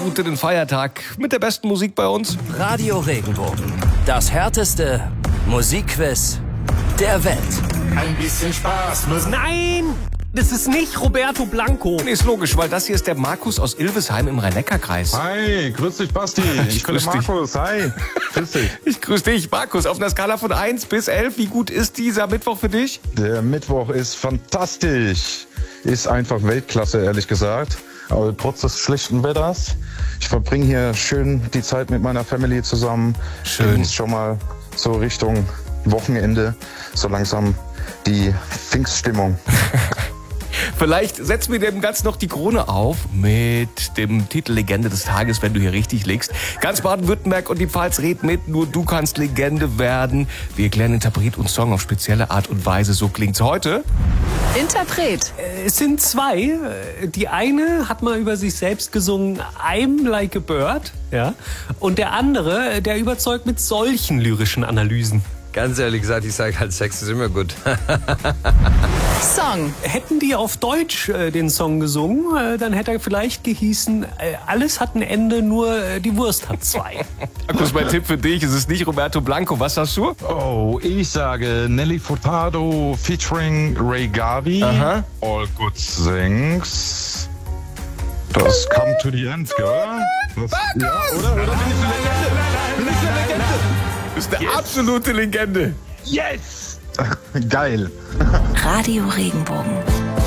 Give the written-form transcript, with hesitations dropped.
gut in den Feiertag mit der besten Musik bei uns. Radio Regenbogen. Das härteste Musikquiz der Welt. Ein bisschen Spaß muss. Nein! Das ist nicht Roberto Blanco. Nee, ist logisch, weil das hier ist der Markus aus Ilvesheim im Rhein-Neckar-Kreis. Hi, grüß dich, Basti. Ich bin grüß der Markus. Hi, grüß dich. Ich grüße dich, Markus. Auf einer Skala von 1 bis 11, wie gut ist dieser Mittwoch für dich? Der Mittwoch ist fantastisch. Ist einfach Weltklasse, ehrlich gesagt. Aber trotz des schlechten Wetters. Ich verbringe hier schön die Zeit mit meiner Family zusammen. Schön. Genieße schon mal so Richtung Wochenende so langsam die Pfingststimmung. Vielleicht setzen wir dem Ganzen noch die Krone auf mit dem Titel Legende des Tages, wenn du hier richtig liegst. Ganz Baden-Württemberg und die Pfalz redet mit, nur du kannst Legende werden. Wir erklären Interpret und Song auf spezielle Art und Weise, so klingt's heute. Interpret. Es sind zwei. Die eine hat mal über sich selbst gesungen, I'm like a bird. Ja? Und der andere, der überzeugt mit solchen lyrischen Analysen. Ganz ehrlich gesagt, ich sage halt, Sex ist immer gut. Song. Hätten die auf Deutsch den Song gesungen, dann hätte er vielleicht gehießen, alles hat ein Ende, nur die Wurst hat zwei. Markus, mein Tipp für dich, es ist nicht Roberto Blanco. Was hast du? Oh, ich sage Nelly Furtado featuring Ray Gavi. Aha. All Good Things. Das Come to the End, gell? Das, ja, oder? Oder bin ich eine Legende? Das ist eine absolute Legende. Yes! Geil. Radio Regenbogen.